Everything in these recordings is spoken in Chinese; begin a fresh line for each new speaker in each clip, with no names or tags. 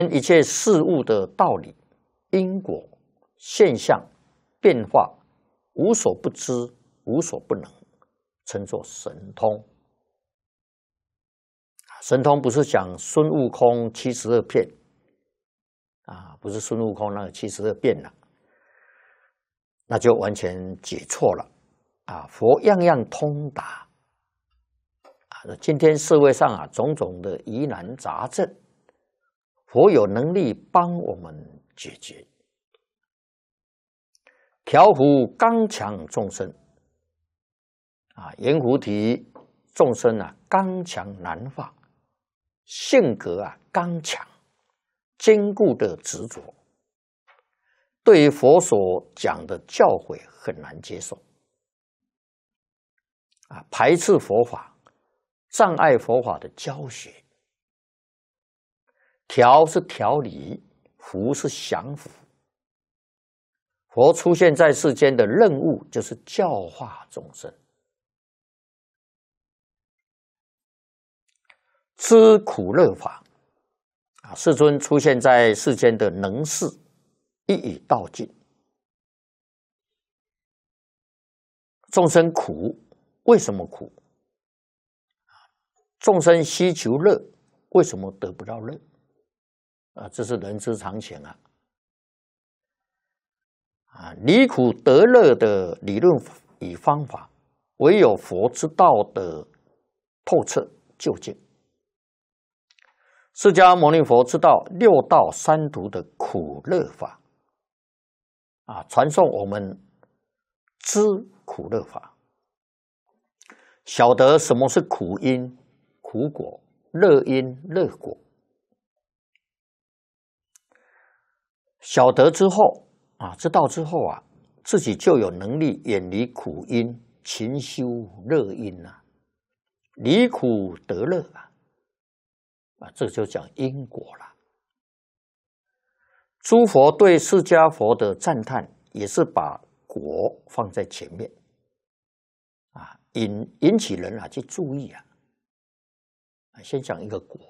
一切事物的道理、因果、现象、变化，无所不知，无所不能，称作神通。神通不是讲孙悟空72变啊，不是孙悟空那个72变了，那就完全解错了啊！佛样样通达啊！今天社会上啊，种种的疑难杂症，佛有能力帮我们解决。调伏刚强众生啊，阎浮提众生啊，刚强难化，性格啊刚强，坚固的执着，对于佛所讲的教诲很难接受啊，排斥佛法，障碍佛法的教学。调是调理，伏是降伏。佛出现在世间的任务就是教化众生，知苦乐法啊。世尊出现在世间的能事，一语道尽。众生苦，为什么苦？众生希求乐，为什么得不到乐？啊，这是人之常情啊。离苦得乐的理论与方法，唯有佛之道的透彻究竟。释迦牟尼佛知道六道三途的苦乐法啊，传送我们知苦乐法，晓得什么是苦因、苦果、乐因、乐果。晓得之后啊，知道之后啊，自己就有能力远离苦因，勤修乐因啊，离苦得乐啊，这就讲因果了。诸佛对释迦佛的赞叹，也是把果放在前面啊，引起人啊去注意啊。先讲一个果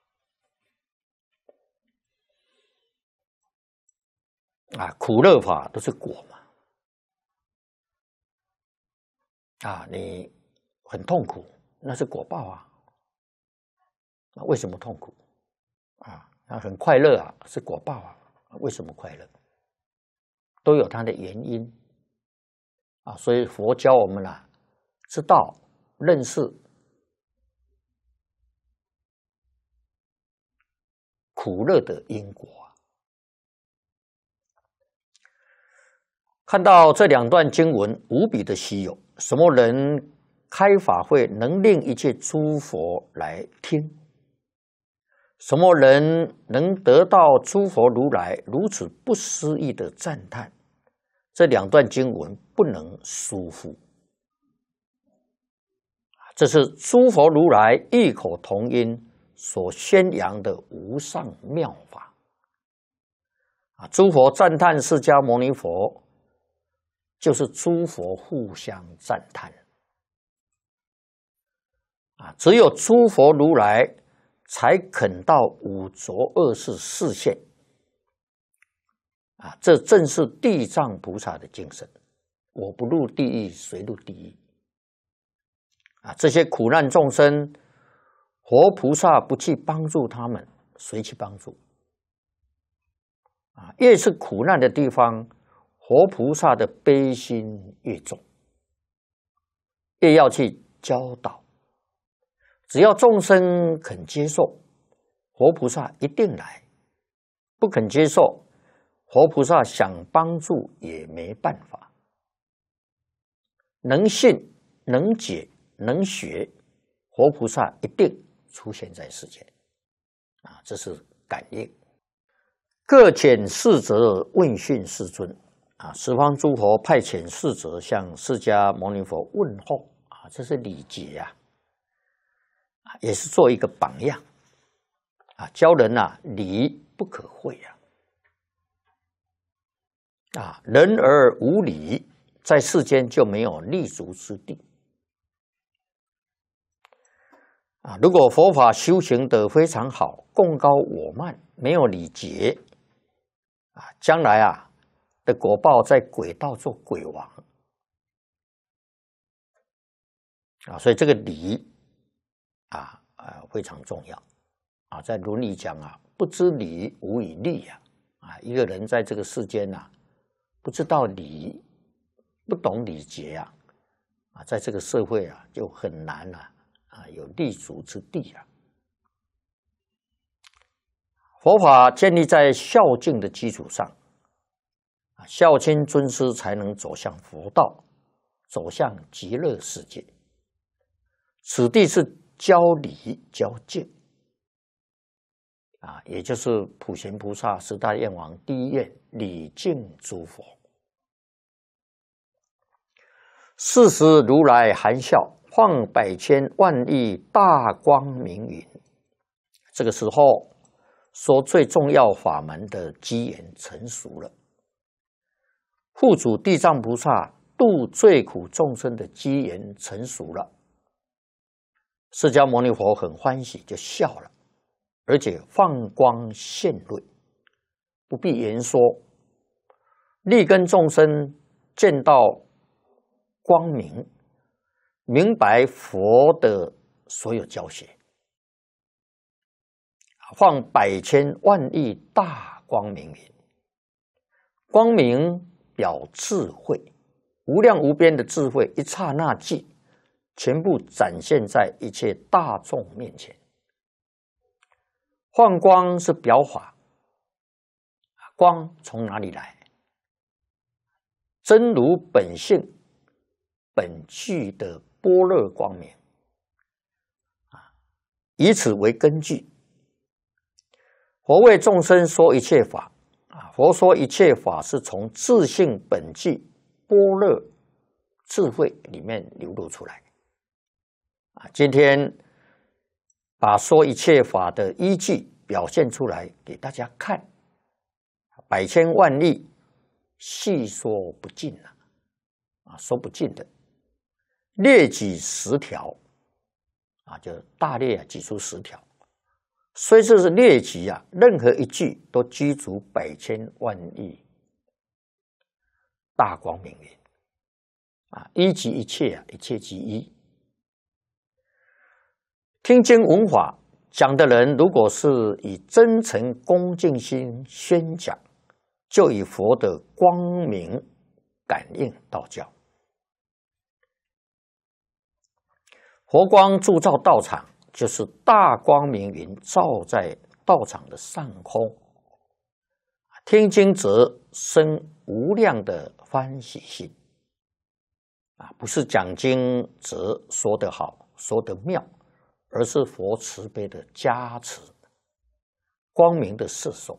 啊，苦乐法都是果嘛。啊，你很痛苦，那是果报啊。那为什么痛苦？啊，那很快乐啊，是果报啊。为什么快乐？都有它的原因啊。所以佛教我们啊，知道认识苦乐的因果。看到这两段经文无比的稀有，什么人开法会能令一切诸佛来听？什么人能得到诸佛如来如此不思议的赞叹？这两段经文不能疏忽。这是诸佛如来异口同音所宣扬的无上妙法啊！诸佛赞叹释迦牟尼佛，就是诸佛互相赞叹啊！只有诸佛如来才肯到五浊恶世示现啊！这正是地藏菩萨的精神。我不入地狱，谁入地狱？啊！这些苦难众生，活菩萨不去帮助他们，谁去帮助？啊！越是苦难的地方，活菩萨的悲心越重，越要去教导。只要众生肯接受，活菩萨一定来；不肯接受，活菩萨想帮助也没办法。能信、能解、能学，活菩萨一定出现在世间啊！这是感应。各遣使者问讯世尊啊，十方诸佛派遣使者向释迦牟尼佛问候啊，这是礼节啊，也是做一个榜样啊，教人啊礼不可讳啊，人而无礼，在世间就没有立足之地如果佛法修行得非常好，共高我慢，没有礼节，将来的果报在鬼道做鬼王所以这个礼非常重要在伦理讲不知礼无以立一个人在这个世间不知道礼，不懂礼节在这个社会就很难有立足之地了。佛法建立在孝敬的基础上，孝亲尊师才能走向佛道，走向极乐世界。此地是教礼教敬也就是普贤菩萨十大愿王第一愿，礼敬诸佛。是时如来含笑，放百千万亿大光明云。这个时候说最重要法门的机缘成熟了，护主地藏菩萨度最苦众生的机缘成熟了。释迦牟尼佛很欢喜，就笑了，而且放光现瑞，不必言说，立根众生见到光明，明白佛的所有教学，放百千万亿大光明云。光明表智慧，无量无边的智慧，一刹那际全部展现在一切大众面前。放光是表法，光从哪里来？真如本性本具的般若光明以此为根据，佛为众生说一切法佛说一切法是从自性本具般若智慧里面流露出来今天把说一切法的依据表现出来给大家看，百千万亿细说不尽说不尽的，列举10条就大列举出10条，虽是列举任何一句都具足百千万亿大光明云一即一切一切即一。听经闻法讲的人，如果是以真诚恭敬心宣讲，就以佛的光明感应道教。佛光铸造道场，就是大光明云照在道场的上空，听经者生无量的欢喜心不是讲经者说得好说得妙，而是佛慈悲的加持，光明的摄受。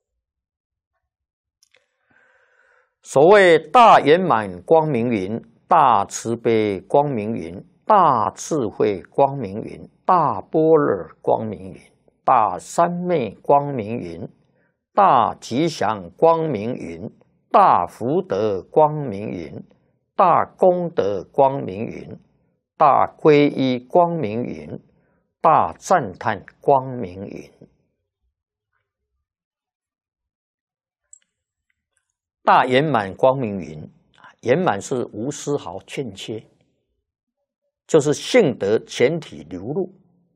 所谓大圆满光明云、大慈悲光明云、大智慧光明云、大般若光明云、大三昧光明云、大吉祥光明云、大福德光明云、大功德光明云、大皈依光明云、大赞叹光明云。大圆满光明云，圆满是无丝毫欠缺，就是性德全体流露。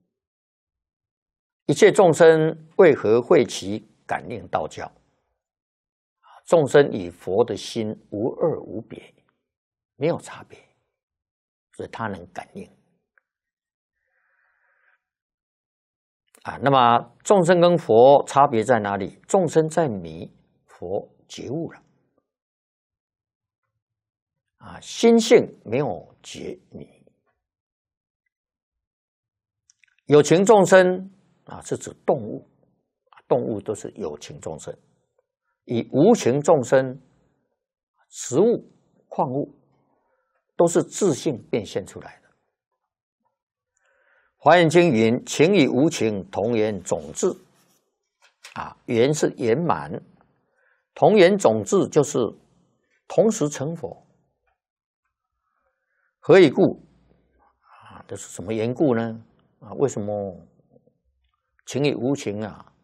一切众生为何会其感应道教？众生与佛的心无二无别，没有差别，所以他能感应那么众生跟佛差别在哪里？众生在迷，佛觉悟了心性没有觉迷。有情众生是指动物，动物都是有情众生。以无情众生，植物、矿物都是自性变现出来的。华严经云：情与无情同源种智缘是圆满，同源种智就是同时成佛。何以故这是什么缘故呢？ 啊，为什么情与无情啊